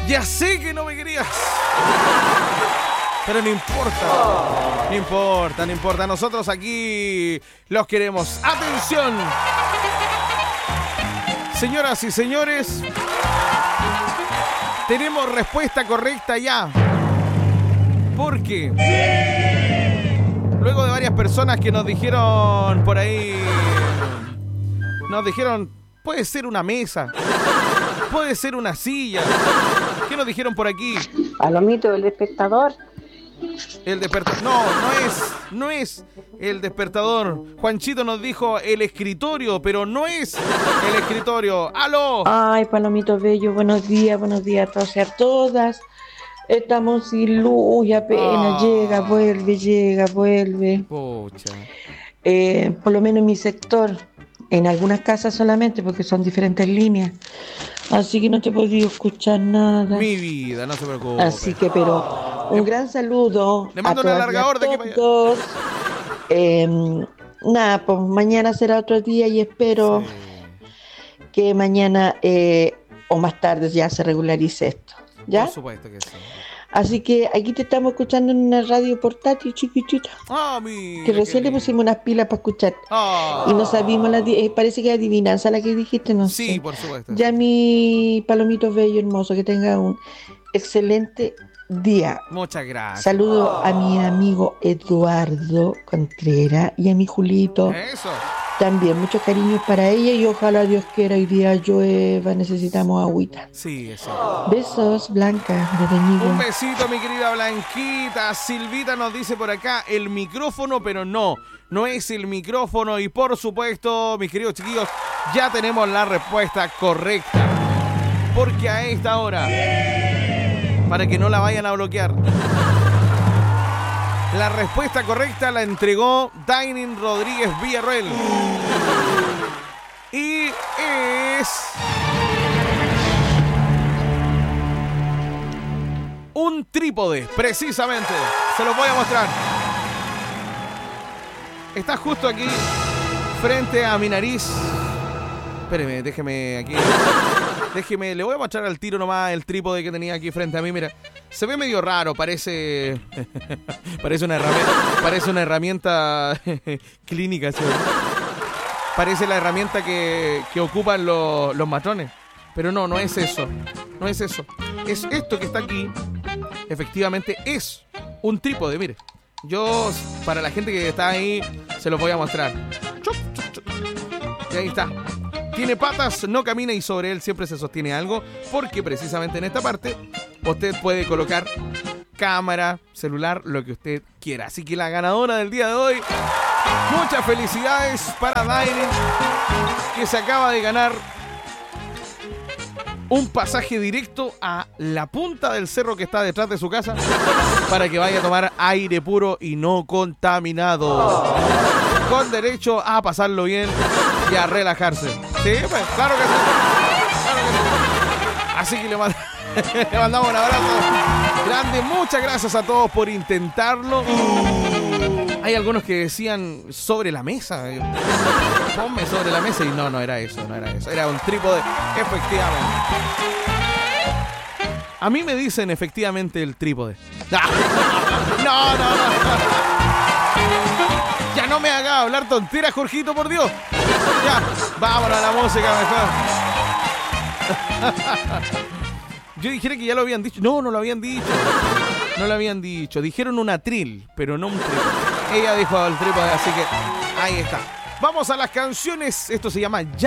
Ya sé que no me querías. Pero no importa. No importa, no importa. Nosotros aquí los queremos. ¡Atención! Señoras y señores, tenemos respuesta correcta ya. Porque luego de varias personas que nos dijeron por ahí, nos dijeron, puede ser una mesa, puede ser una silla. ¿Qué nos dijeron por aquí? Palomito, el despertador. El despertador. No es el despertador. Juanchito nos dijo el escritorio, pero no es el escritorio. ¡Aló! Ay, Palomito Bello, buenos días a todos y a todas. Estamos sin luz y apenas llega, vuelve. Pucha. Por lo menos en mi sector, en algunas casas solamente, porque son diferentes líneas. Así que no te he podido escuchar nada. Mi vida, no se preocupe. Así que, pero un gran saludo. Le mando un alargador de aquí para todos. Nada, pues mañana será otro día y espero que mañana o más tarde ya se regularice esto. ¿Ya? Por supuesto que sí. Así que aquí te estamos escuchando en una radio portátil chiquitita. Mira, que recién le pusimos unas pilas para escuchar. Y no sabíamos, parece que es adivinanza la que dijiste, no sé. Sí, por supuesto. Ya mi Palomito Bello hermoso, que tenga un excelente día. Muchas gracias. Saludo a mi amigo Eduardo Contreras y a mi Julito. Eso. También muchos cariños para ella y ojalá Dios quiera hoy día llueva, necesitamos agüita. Sí, eso. Besos, Blanca, desde Ñigo. Un besito, mi querida Blanquita. Silvita nos dice por acá el micrófono, pero no es el micrófono. Y por supuesto, mis queridos chiquillos, ya tenemos la respuesta correcta. Porque a esta hora, para que no la vayan a bloquear, la respuesta correcta la entregó Dainin Rodríguez Villarroel. Y es un trípode, precisamente. Se los voy a mostrar. Está justo aquí, frente a mi nariz. Espéreme, déjeme aquí. Le voy a mostrar al tiro nomás el trípode que tenía aquí frente a mí. Mira, se ve medio raro, parece una herramienta clínica, ¿sí? Parece la herramienta que ocupan los matrones. Pero no es eso. No es eso. Es esto que está aquí. Efectivamente es un trípode, mire. Yo, para la gente que está ahí, se los voy a mostrar. Y ahí está. Tiene patas, no camina y sobre él siempre se sostiene algo, porque precisamente en esta parte usted puede colocar cámara, celular, lo que usted quiera. Así que la ganadora del día de hoy, muchas felicidades para Dainin, que se acaba de ganar un pasaje directo a la punta del cerro que está detrás de su casa para que vaya a tomar aire puro y no contaminado, con derecho a pasarlo bien y a relajarse. Sí, pues, claro que sí. Así que le mandamos un abrazo grande. Muchas gracias a todos por intentarlo. Hay algunos que decían sobre la mesa. Ponme sobre la mesa. Y no era eso. Era un trípode, efectivamente. A mí me dicen efectivamente el trípode. No. Ya no me haga hablar tonteras, Jorgito, por Dios. Ya, vámonos a la música mejor. Yo dijera que ya lo habían dicho. No lo habían dicho. No lo habían dicho. Dijeron un atril, pero no un trípode. Ella dijo el trípode, así que ahí está. Vamos a las canciones. Esto se llama Ya.